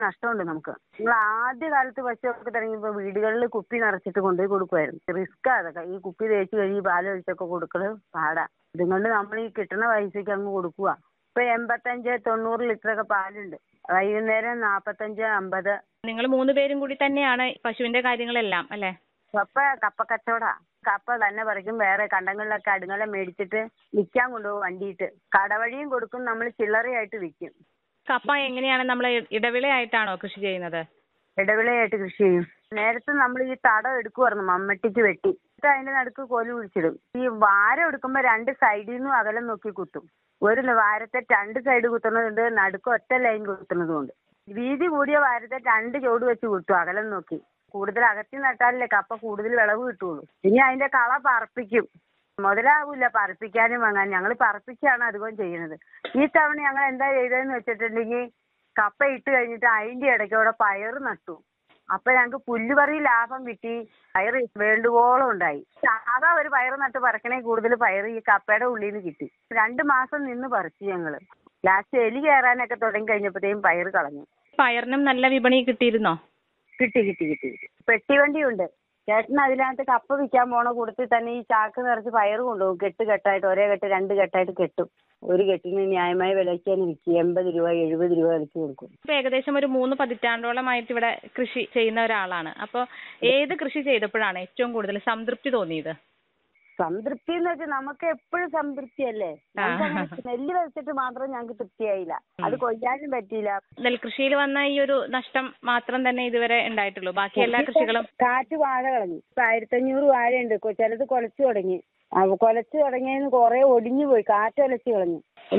നഷ്ടമുണ്ട് നമുക്ക്. നിങ്ങൾ ആദ്യ കാലത്ത് പശുവൊക്കെ തുടങ്ങിയപ്പോൾ വീടുകളിൽ കുപ്പി നിറച്ചിട്ട് കൊണ്ടുപോയി കൊടുക്കുമായിരുന്നു. റിസ്ക്കാ അതൊക്കെ. ഈ കുപ്പി തേച്ച് കഴിഞ്ഞ് പാലൊഴിച്ചൊക്കെ കൊടുക്കല് പാടാ. ഇതുകൊണ്ട് നമ്മൾ ഈ കിട്ടുന്ന പൈസക്ക് അങ്ങ് കൊടുക്കുക. ഇപ്പൊ 85-90 ലിറ്ററൊക്കെ പാലുണ്ട്. വൈകുന്നേരം 45, 50. നിങ്ങൾ 3 പേരും കൂടി തന്നെയാണ് പശുവിന്റെ കാര്യങ്ങളെല്ലാം അല്ലേ? കപ്പ കച്ചവടാ. കപ്പ തന്നെ പറിക്കും. വേറെ കണ്ടങ്ങളിലൊക്കെ അടുങ്ങളെ മേടിച്ചിട്ട് വിൽക്കാൻ കൊണ്ടുപോകും വണ്ടിയിട്ട്. കടവഴിയും കൊടുക്കും, നമ്മൾ ചില്ലറയായിട്ട് വിൽക്കും. കപ്പ എങ്ങനെയാണ് നമ്മൾ ഇടവിളയായിട്ടാണോ കൃഷി ചെയ്യുന്നത്? ഇടവിളയായിട്ട് കൃഷി ചെയ്യും. നേരത്തെ നമ്മൾ ഈ തടം എടുക്കുമായിരുന്നു, മമ്മട്ടിക്ക് വെട്ടി. അതിന്റെ നടുക്ക് കോല് കുഴിച്ചിടും. ഈ വാരം എടുക്കുമ്പോൾ 2 സൈഡിൽ നിന്നും അകലം നോക്കി കുത്തും. ഒരു വാരത്തെ 2 സൈഡ് കുത്തുന്നതുണ്ട്, നടുക്ക് ഒറ്റ ലൈൻ കുത്തുന്നതുകൊണ്ട്. വീതി കൂടിയ വാരത്തെ 2 ചോട് വെച്ച് കുത്തും അകലം നോക്കി. കൂടുതൽ അകത്തി നട്ടാലല്ലേ കപ്പ കൂടുതൽ വിളവ് കിട്ടുള്ളൂ. ഇനി അതിന്റെ കള പറപ്പിക്കും. മുതലാവൂല പറപ്പിക്കാനും വാങ്ങാൻ. ഞങ്ങൾ പറപ്പിച്ചാണ് അധികം ചെയ്യുന്നത്. ഈ തവണ ഞങ്ങൾ എന്താ ചെയ്തതെന്ന് വെച്ചിട്ടുണ്ടെങ്കിൽ, കപ്പ ഇട്ട് കഴിഞ്ഞിട്ട് അതിന്റെ ഇടയ്ക്കോടെ പയറ് നട്ടു. അപ്പൊ ഞങ്ങൾക്ക് പുല്ലുപറി ലാഭം കിട്ടി. പയറ് വേണ്ടുവോളം ഉണ്ടായി. സാധാ ഒരു പയറ് നട്ട് പറക്കണേ കൂടുതൽ പയറ് ഈ കപ്പയുടെ ഉള്ളിൽ നിന്ന് കിട്ടി. 2 മാസം നിന്ന് പറിച്ചു ഞങ്ങള്. ലാസ്റ്റ് എലി കയറാനൊക്കെ തുടങ്ങി കഴിഞ്ഞപ്പോഴത്തേക്കും പയറ് കളഞ്ഞു. പയറിനും നല്ല വിപണി കിട്ടിയിരുന്നോ? കിട്ടി. പെട്ടിവണ്ടിയുണ്ട്. ചേട്ടൻ അതിനകത്ത് കപ്പ വിൽക്കാൻ പോണ കൂട്ടത്തിൽ തന്നെ ഈ ചാക്ക് നിറച്ച് പയറ് കൊണ്ടുപോകും. കെട്ടായിട്ട്, ഒരേ കെട്ട് 2 കെട്ടായിട്ട് കെട്ടും. ഒരു കെട്ടിന് ന്യായമായ വിലയ്ക്ക് തന്നെ വിൽക്കും. 80 രൂപ 70 രൂപ വിലയ്ക്ക് കൊടുക്കും. ഇപ്പൊ ഏകദേശം ഒരു 3 പതിറ്റാണ്ടോളമായിട്ട് ഇവിടെ കൃഷി ചെയ്യുന്ന ഒരാളാണ്. അപ്പൊ ഏത് കൃഷി ചെയ്തപ്പോഴാണ് ഏറ്റവും കൂടുതൽ സംതൃപ്തി തോന്നിയത്? സംതൃപ്തി എന്ന് വെച്ചാൽ നമുക്ക് എപ്പോഴും സംതൃപ്തിയല്ലേ. നെല്ല് വെച്ചിട്ട് മാത്രം ഞങ്ങൾക്ക് തൃപ്തിയായില്ല. അത് കൊയ്യാനും പറ്റിയില്ല. നെൽകൃഷിയിൽ വന്ന ഈ ഒരു നഷ്ടം മാത്രം തന്നെ ഇതുവരെ ഉണ്ടായിട്ടുള്ളൂ. ബാക്കി എല്ലാ കൃഷികളും കാറ്റ് വാഴ കളഞ്ഞു. 1500 വാഴയുണ്ട്. ചിലത് കൊലച്ചു തുടങ്ങി. കൊലച്ചു തുടങ്ങിയതിന് കുറെ ഒടിഞ്ഞു പോയി. കാറ്റ് ഒലച്ചു കളഞ്ഞു.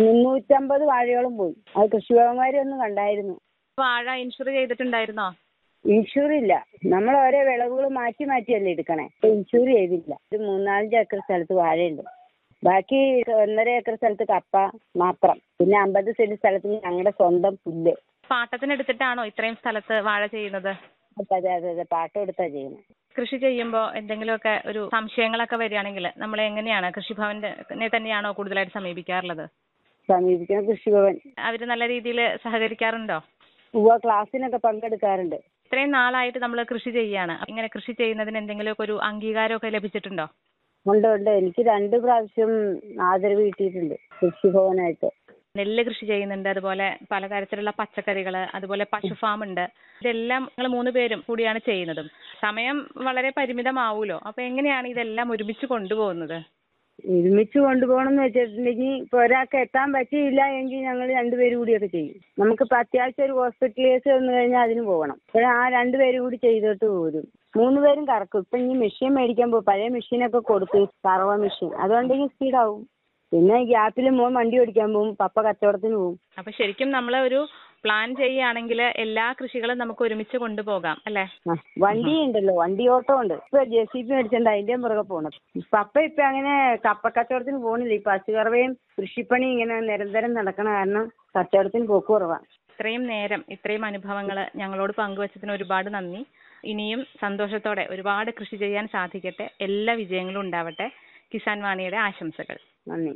350 വാഴയോളം പോയി. അത് കൃഷിഭവന്മാരെ ഒന്ന് കണ്ടായിരുന്നു. വാഴ ഇൻഷുർ ചെയ്തിട്ടുണ്ടായിരുന്നോ? ഇൻഷൂർ ഇല്ല. നമ്മൾ ഓരോ വിളവുകൾ മാറ്റിയല്ലേ എടുക്കണേ. ഇൻഷൂർ ചെയ്തില്ല. ഒരു 3-4 ഏക്കർ സ്ഥലത്ത് വാഴയുണ്ട്. ബാക്കി 1.5 ഏക്കർ സ്ഥലത്ത് കപ്പ മാത്രം. പിന്നെ 50 സെന്റ് സ്ഥലത്ത് ഞങ്ങളുടെ സ്വന്തം പുല്ല്. പാട്ടത്തിനെടുത്തിട്ടാണോ ഇത്രയും സ്ഥലത്ത് വാഴ ചെയ്യുന്നത്? അതെ, പാട്ടം എടുത്താ ചെയ്യുന്നത്. കൃഷി ചെയ്യുമ്പോൾ എന്തെങ്കിലുമൊക്കെ ഒരു സംശയങ്ങളൊക്കെ വരികയാണെങ്കിൽ നമ്മൾ എങ്ങനെയാണ് കൃഷിഭവനെ തന്നെയാണോ കൂടുതലായിട്ട് സമീപിക്കാറുള്ളത്? സമീപിക്കുന്ന കൃഷിഭവൻ. അവര് നല്ല രീതിയിൽ സഹകരിക്കാറുണ്ടോ? ക്ലാസ്സിനൊക്കെ പങ്കെടുക്കാറുണ്ട്. ഇത്രയും നാളായിട്ട് നമ്മൾ കൃഷി ചെയ്യാണ്. ഇങ്ങനെ കൃഷി ചെയ്യുന്നതിന് എന്തെങ്കിലുമൊക്കെ ഒരു അംഗീകാരമൊക്കെ ലഭിച്ചിട്ടുണ്ടോ? ഉണ്ട്. എനിക്ക് 2 പ്രാവശ്യം ആദരവ് കിട്ടിയിട്ടുണ്ട് കൃഷിഭവനായിട്ട്. നെല്ല് കൃഷി ചെയ്യുന്നുണ്ട്, അതുപോലെ പലതരത്തിലുള്ള പച്ചക്കറികള്, അതുപോലെ പശു ഫാം ഉണ്ട്. ഇതെല്ലാം നിങ്ങൾ 3 പേരും കൂടിയാണ് ചെയ്യുന്നതും. സമയം വളരെ പരിമിതമാവൂലോ. അപ്പൊ എങ്ങനെയാണ് ഇതെല്ലാം ഒരുമിച്ച് കൊണ്ടുപോകുന്നത്? ഒരുമിച്ച് കൊണ്ടുപോകണം എന്ന് വെച്ചിട്ടുണ്ടെങ്കിൽ ഇപ്പൊ ഒരാൾക്ക് എത്താൻ പറ്റിയില്ല എങ്കിൽ ഞങ്ങൾ 2 പേരും കൂടിയൊക്കെ ചെയ്യും. നമുക്കിപ്പോ അത്യാവശ്യം ഒരു ഹോസ്പിറ്റൽ കേസ് വന്നു കഴിഞ്ഞാൽ അതിന് പോകണം. അപ്പോൾ ആ 2 പേരും കൂടി ചെയ്തിട്ട് പോരും. 3 പേരും കറക്കും. ഇപ്പൊ ഈ മെഷീൻ മേടിക്കാൻ പോകും. പഴയ മെഷീനൊക്കെ കൊടുത്ത് കറവ മെഷീൻ അതുകൊണ്ടെങ്കിൽ സ്പീഡാവും. പിന്നെ ഗ്യാപ്പിൽ മോൻ വണ്ടി ഓടിക്കാൻ പോകും. പപ്പ കച്ചവടത്തിന് പോകും. അപ്പൊ ശരിക്കും നമ്മൾ ഒരു പ്ലാൻ ചെയ്യുകയാണെങ്കിൽ എല്ലാ കൃഷികളും നമുക്ക് ഒരുമിച്ച് കൊണ്ടുപോകാം അല്ലേ? വണ്ടി ഉണ്ടല്ലോ, വണ്ടി ഓട്ടോ ഉണ്ട്. ഇപ്പൊ JCB മേടിച്ചിട്ടുണ്ട്, അതിന്റെ പുറകെ പോകണം. പപ്പ ഇപ്പൊ അങ്ങനെ കപ്പ കച്ചവടത്തിന് പോകുന്നില്ല. ഈ പശുകറവയും കൃഷിപ്പണി ഇങ്ങനെ നിരന്തരം നടക്കണ കാരണം കച്ചവടത്തിന് പോക്ക് കുറവാണ്. ഇത്രയും നേരം ഇത്രയും അനുഭവങ്ങൾ ഞങ്ങളോട് പങ്കുവച്ചതിന് ഒരുപാട് നന്ദി. ഇനിയും സന്തോഷത്തോടെ ഒരുപാട് കൃഷി ചെയ്യാൻ സാധിക്കട്ടെ. എല്ലാ വിജയങ്ങളും ഉണ്ടാവട്ടെ. കിസാൻ വാണിയുടെ ആശംസകൾ. നന്ദി.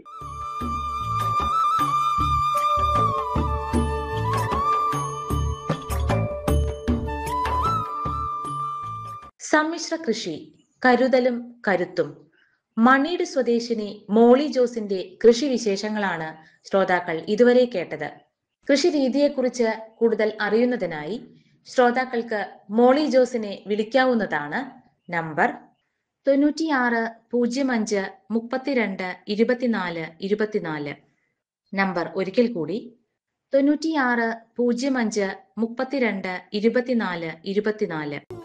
സമ്മിശ്ര കൃഷി, കരുതലും കരുത്തും. മണീട് സ്വദേശിനി മോളി ജോസിന്റെ കൃഷി വിശേഷങ്ങളാണ് ശ്രോതാക്കൾ ഇതുവരെ കേട്ടത്. കൃഷി രീതിയെക്കുറിച്ച് കൂടുതൽ അറിയുന്നതിനായി ശ്രോതാക്കൾക്ക് മോളി ജോസിനെ വിളിക്കാവുന്നതാണ്. നമ്പർ 96 05 32 24 24. നമ്പർ ഒരിക്കൽ കൂടി 96 05 32 24 24.